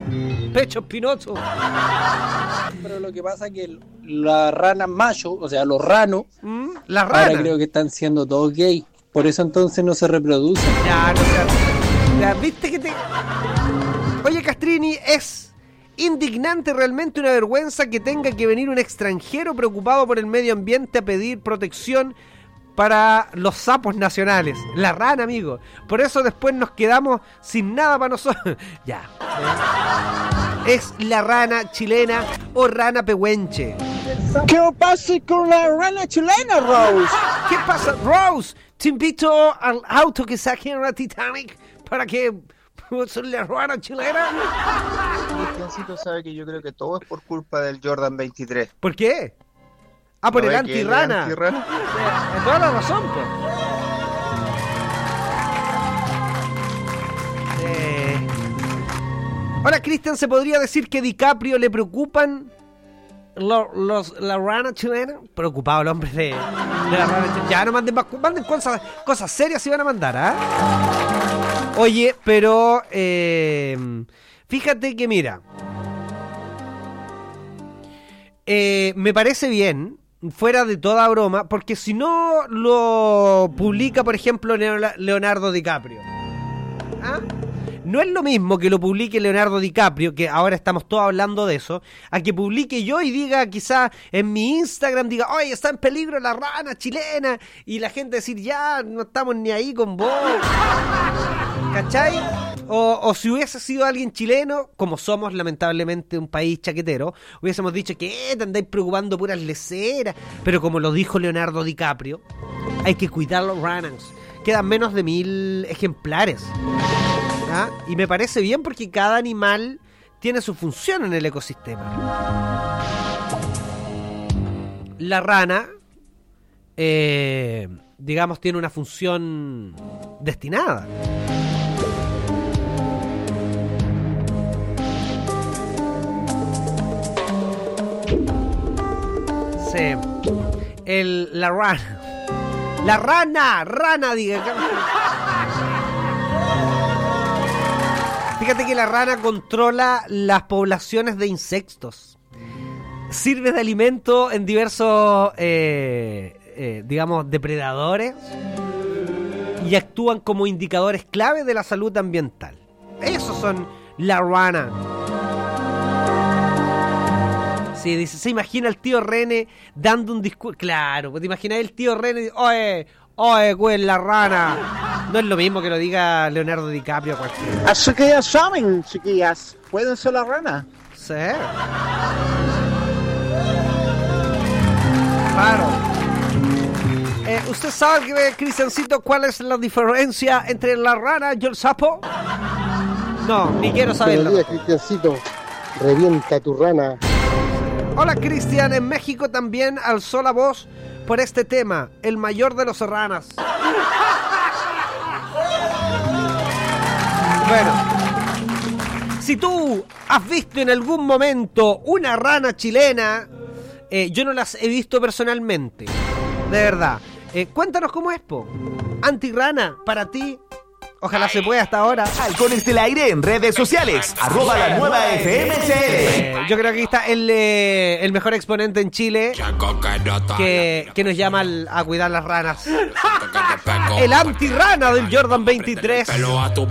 Pecho espinoso. Pero lo que pasa es que las ranas macho, o sea, los ranos, las ahora ranas. creo que están siendo todos gays. Por eso entonces no se reproducen. Ya, no sé. Ya, ¿viste que te...? Oye, Castrini, es indignante, realmente una vergüenza que tenga que venir un extranjero preocupado por el medio ambiente a pedir protección para los sapos nacionales. La rana, amigo. Por eso después nos quedamos sin nada para nosotros. Ya. Es la rana chilena o rana pehuenche. ¿Qué pasa con la rana chilena, Rose? ¿Qué pasa, Rose? Te invito al auto que saque en la Titanic para que son la rana chilena. Cristiancito sabe que yo creo que todo es por culpa del Jordan 23. ¿Por qué? Ah, por ¿No el ve que antirrana. antirrana? Es toda la razón, pues. Ahora, Cristian, ¿se podría decir que DiCaprio le preocupan la rana chilena? Preocupado el hombre de la rana chilena. Ya no manden más, manden cosas serias si van a mandar, ¿ah? Oye, pero fíjate que mira, me parece bien, fuera de toda broma, porque si no lo publica, por ejemplo, Leonardo DiCaprio, ¿ah? No es lo mismo que lo publique Leonardo DiCaprio, que ahora estamos todos hablando de eso, a que publique yo y diga, quizá en mi Instagram, diga, oye, está en peligro la rana chilena, y la gente decir, ya, no estamos ni ahí con vos. ¿Cachai? O si hubiese sido alguien chileno, como somos lamentablemente un país chaquetero, hubiésemos dicho que te andáis preocupando puras leceras. Pero como lo dijo Leonardo DiCaprio, hay que cuidar los ranas. Quedan menos de 1000 ejemplares. ¿Ah? Y me parece bien porque cada animal tiene su función en el ecosistema. La rana, digamos, tiene una función destinada. Sí. La rana. La rana, diga. Fíjate que la rana controla las poblaciones de insectos. Sirve de alimento en diversos, digamos, depredadores. Y actúan como indicadores clave de la salud ambiental. Esos son la rana. Sí, dice, se imagina el tío René dando un discurso. Claro, pues te imaginas el tío René, oye, güey, la rana. No es lo mismo que lo diga Leonardo DiCaprio a cualquiera. Así que ya saben, chiquillas, pueden ser la rana. Sí. Claro. ¿Usted sabe, Cristiancito, cuál es la diferencia entre la rana y el sapo? No, ni quiero saberlo. Buenos días, Cristiancito. Revienta tu rana. Hola, Cristian. En México también alzó la voz por este tema, el mayor de los ranas. Bueno, si tú has visto en algún momento una rana chilena, yo no las he visto personalmente, de verdad. Cuéntanos cómo es, po. Antirrana, para ti. Ojalá se pueda hasta ahora. Halcones del Aire en redes sociales. @lanuevaFMCL. Yo creo que aquí está el mejor exponente en Chile que nos llama a cuidar las ranas. El antirrana del Jordan 23.